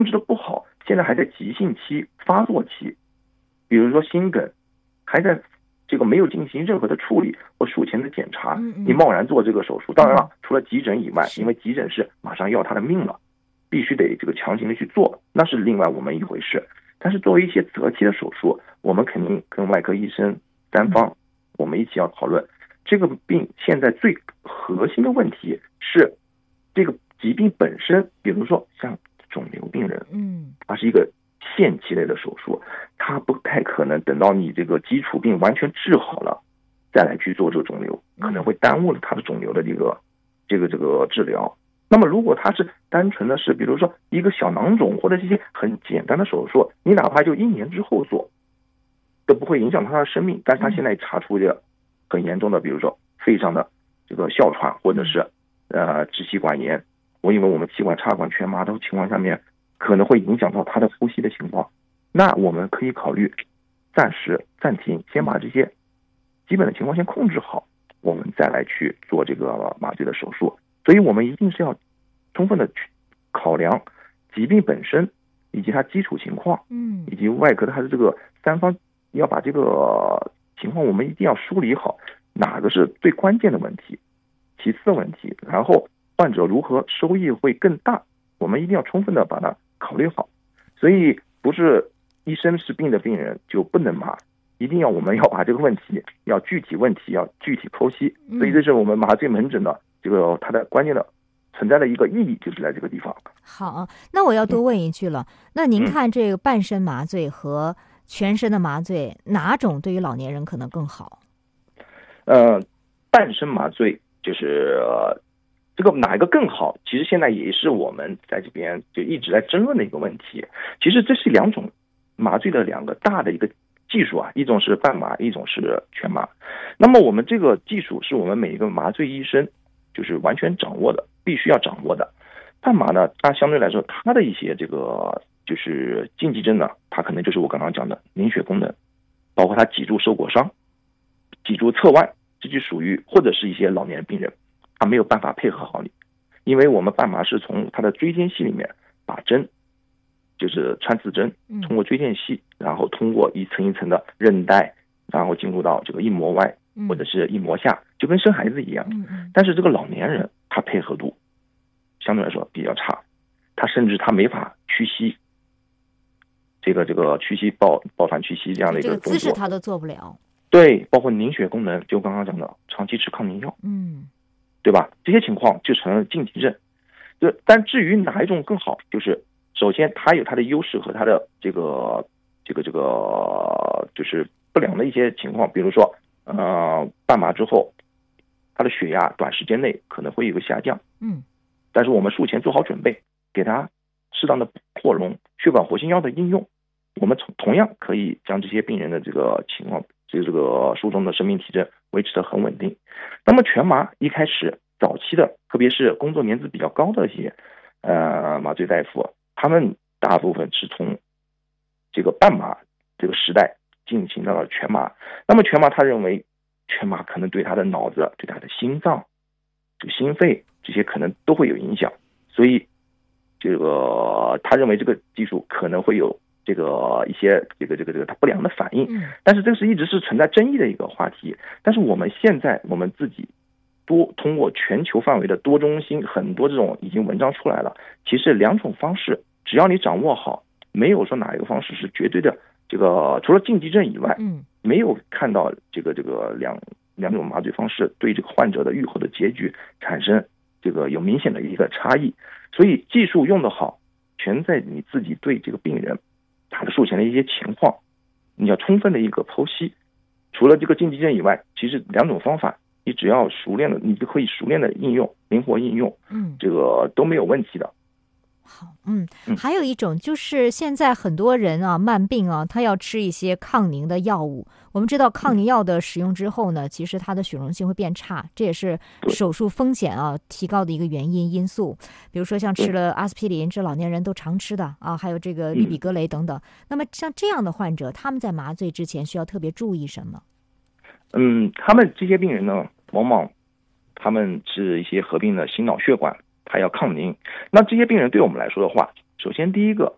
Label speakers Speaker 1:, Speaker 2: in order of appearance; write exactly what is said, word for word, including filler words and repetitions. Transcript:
Speaker 1: 制的不好，现在还在急性期、发作期，比如说心梗，还在这个没有进行任何的处理或术前的检查，你贸然做这个手术，当然了，除了急诊以外，因为急诊是马上要他的命了，必须得这个强行的去做，那是另外我们一回事。但是作为一些择期的手术，我们肯定跟外科医生三方，我们一起要讨论这个病现在最核心的问题是这个疾病本身，比如说像肿瘤病人，嗯，它是一个限期类的手术，它不太可能等到你这个基础病完全治好了再来去做这个肿瘤，可能会耽误了它的肿瘤的这个这个这个治疗。那么如果它是单纯的是比如说一个小囊肿或者这些很简单的手术，你哪怕就一年之后做都不会影响他的生命，但是他现在查出这个很严重的，比如说肺上的这个哮喘或者是呃支气管炎，我因为我们气管插管全麻的情况下面可能会影响到他的呼吸的情况，那我们可以考虑暂时暂停，先把这些基本的情况先控制好，我们再来去做这个麻醉的手术。所以我们一定是要充分的去考量疾病本身以及它基础情况，嗯，以及外科的它的这个三方要把这个情况我们一定要梳理好，哪个是最关键的问题，其次的问题，然后患者如何收益会更大，我们一定要充分的把它考虑好。所以不是医生是病的病人就不能麻，一定要我们要把这个问题要具体问题要具体剖析。所以这是我们麻醉门诊的这个它的关键的存在的一个意义，就是在这个地方。
Speaker 2: 好，那我要多问一句了，嗯、那您看这个半身麻醉和全身的麻醉，嗯、哪种对于老年人可能更好？
Speaker 1: 呃，半身麻醉就是、呃、这个哪一个更好？其实现在也是我们在这边就一直在争论的一个问题。其实这是两种麻醉的两个大的一个技术啊，一种是半麻，一种是全麻。那么我们这个技术是我们每一个麻醉医生就是完全掌握的，必须要掌握的。半麻呢，它相对来说，它的一些这个就是禁忌症呢，它可能就是我刚刚讲的凝血功能，包括它脊柱受过伤、脊柱侧弯，这就属于或者是一些老年病人，他没有办法配合好你，因为我们半麻是从它的椎间隙里面把针，就是穿刺针，通过椎间隙，然后通过一层一层的韧带，然后进入到这个硬膜外或者是硬膜下，就跟生孩子一样。但是这个老年人他配合度相对来说比较差，他甚至他没法屈膝，这个这个屈膝抱抱团屈膝这样的一个动作，
Speaker 2: 这个姿势他都做不了。
Speaker 1: 对，包括凝血功能，就刚刚讲的长期吃抗凝药，嗯，对吧？这些情况就成了禁忌症。就但至于哪一种更好，就是首先它有它的优势和它的这个这个这个就是不良的一些情况，比如说呃半麻之后，他的血压短时间内可能会有一个下降，嗯，但是我们术前做好准备，给他适当的扩容、血管活性药的应用，我们同同样可以将这些病人的这个情况，这个这个术中的生命体征维持得很稳定。那么全麻一开始早期的，特别是工作年资比较高的一些呃麻醉大夫，他们大部分是从这个半麻这个时代进行到了全麻。那么全麻他认为全麻可能对他的脑子、对他的心脏、这个心肺这些可能都会有影响，所以这个他认为这个技术可能会有这个一些这个这个这个它不良的反应，但是这个是一直是存在争议的一个话题。但是我们现在我们自己多通过全球范围的多中心很多这种已经文章出来了，其实两种方式只要你掌握好，没有说哪一个方式是绝对的，这个除了禁忌症以外，嗯，没有看到这个这个两两种麻醉方式对这个患者的愈后的结局产生这个有明显的一个差异。所以技术用得好，全在你自己对这个病人他的术前的一些情况，你要充分的一个剖析。除了这个禁忌症以外，其实两种方法你只要熟练的，你就可以熟练的应用，灵活应用，嗯，这个都没有问题的。
Speaker 2: 好，嗯，还有一种就是现在很多人啊，慢病啊，他要吃一些抗凝的药物。我们知道抗凝药的使用之后呢，其实它的血溶性会变差，这也是手术风险啊提高的一个原因因素。比如说像吃了阿司匹林，这老年人都常吃的啊，还有这个利比格雷等等。那么像这样的患者，他们在麻醉之前需要特别注意什么？
Speaker 1: 嗯，他们这些病人呢，往往他们是一些合并的心脑血管，还要抗凝。那这些病人对我们来说的话，首先第一个